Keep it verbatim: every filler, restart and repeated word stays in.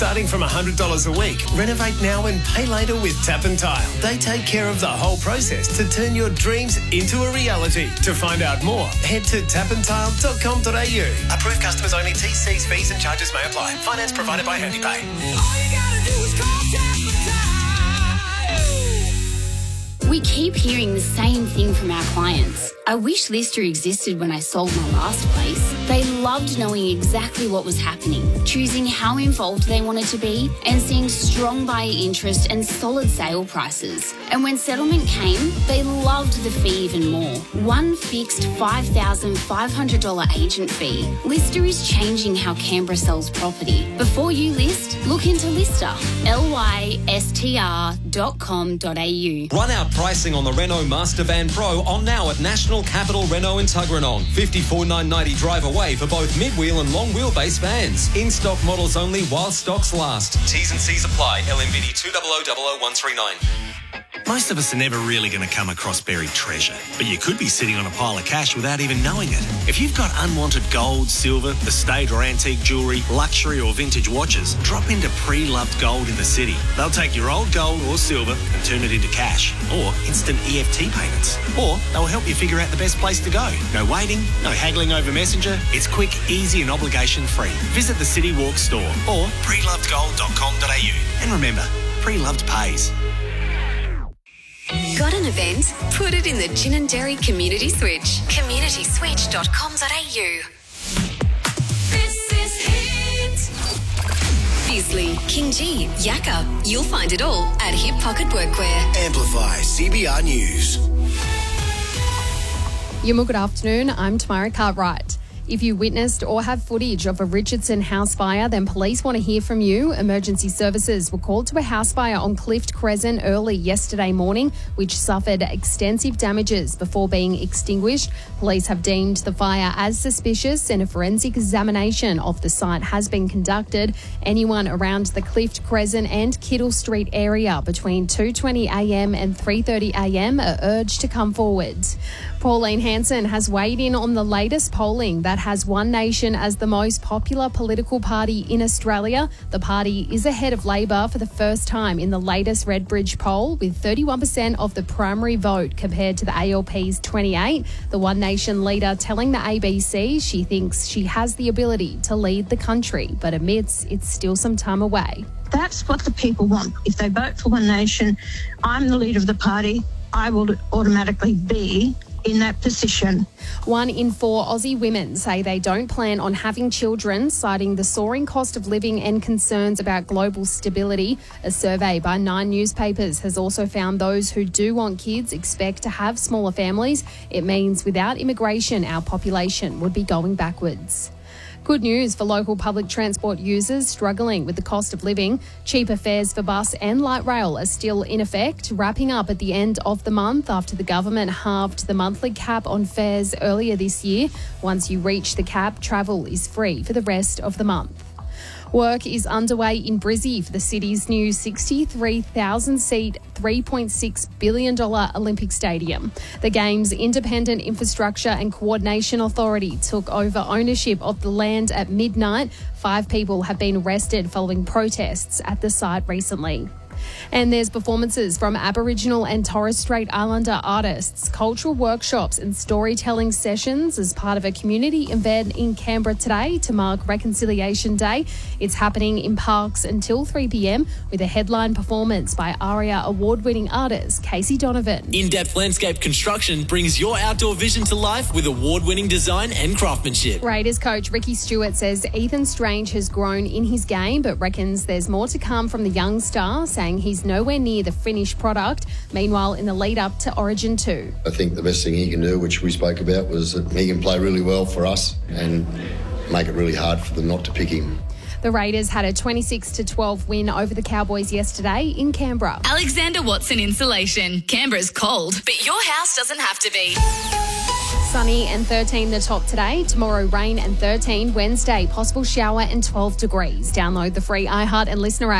Starting from one hundred dollars a week, renovate now and pay later with Tap and Tile. They take care of the whole process to turn your dreams into a reality. To find out more, head to tap and tile dot com dot a u. Approved customers only. T Cs, fees and charges may apply. Finance provided by HandyPay. All you gotta do is call Tap and Tile. We keep hearing the same thing from our clients. I wish Lister existed when I sold my last place. They loved knowing exactly what was happening, choosing how involved they wanted to be, and seeing strong buyer interest and solid sale prices. And when settlement came, they loved the fee even more. One fixed five thousand five hundred dollars agent fee. Lister is changing how Canberra sells property. Before you list, look into Lister. L Y S T R dot com dot a u. Run out pricing on the Renault Master Van Pro on now at National Capital Renault in Tuggeranong. fifty-four thousand nine hundred ninety drive away for both mid-wheel and long wheelbase vans. In-stock models only while stocks last. T's and C's apply. L M V D two zero zero zero zero one three nine. Most of us are never really going to come across buried treasure, but you could be sitting on a pile of cash without even knowing it. If you've got unwanted gold, silver, estate or antique jewellery, luxury or vintage watches, drop into Pre-Loved Gold in the city. They'll take your old gold or silver and turn it into cash or instant E F T payments. Or they'll help you figure out the best place to go. No waiting, no haggling over Messenger. It's quick, easy and obligation-free. Visit the City Walk store or pre loved gold dot com dot a u. And remember, Pre-Loved pays. Got an event? Put it in the Gin and Dairy Community Switch. community switch dot com dot a u. This is Hit. Beasley, King G, Yakka. You'll find it all at Hip Pocket Workwear. Amplify C B R News. Yuma, good afternoon. I'm Tamara Cartwright. If you witnessed or have footage of a Richardson house fire, then police want to hear from you. Emergency services were called to a house fire on Clift Crescent early yesterday morning, which suffered extensive damages before being extinguished. Police have deemed the fire as suspicious and a forensic examination of the site has been conducted. Anyone around the Clift Crescent and Kittle Street area between two twenty a m and three thirty a m are urged to come forward. Pauline Hanson has weighed in on the latest polling that has One Nation as the most popular political party in Australia. The party is ahead of Labor for the first time in the latest Redbridge poll, with thirty-one percent of the primary vote compared to the A L P's twenty-eight. The One Nation leader telling the A B C she thinks she has the ability to lead the country, but admits it's still some time away. That's what the people want. If they vote for One Nation, I'm the leader of the party. I will automatically be in that position. One in four Aussie women say they don't plan on having children, citing the soaring cost of living and concerns about global stability. A survey by Nine newspapers has also found those who do want kids expect to have smaller families. It means without immigration, our population would be going backwards. Good news for local public transport users struggling with the cost of living. Cheaper fares for bus and light rail are still in effect, wrapping up at the end of the month after the government halved the monthly cap on fares earlier this year. Once you reach the cap, travel is free for the rest of the month. Work is underway in Brizzy for the city's new sixty-three thousand seat, three point six billion dollars Olympic Stadium. The Games Independent Infrastructure and Coordination Authority took over ownership of the land at midnight. Five people have been arrested following protests at the site recently. And there's performances from Aboriginal and Torres Strait Islander artists, cultural workshops and storytelling sessions as part of a community event in Canberra today to mark Reconciliation Day. It's happening in Parks until three p m with a headline performance by ARIA award-winning artist Casey Donovan. In-depth landscape construction brings your outdoor vision to life with award-winning design and craftsmanship. Raiders coach Ricky Stewart says Ethan Strange has grown in his game but reckons there's more to come from the young star, saying he's nowhere near the finished product. Meanwhile, in the lead up to Origin two. I think the best thing he can do, which we spoke about, was that he can play really well for us and make it really hard for them not to pick him. The Raiders had a twenty-six to twelve win over the Cowboys yesterday in Canberra. Alexander Watson Insulation. Canberra's cold, but your house doesn't have to be. Sunny and thirteen the top today. Tomorrow rain and thirteen. Wednesday possible shower and twelve degrees. Download the free iHeart and Listener app.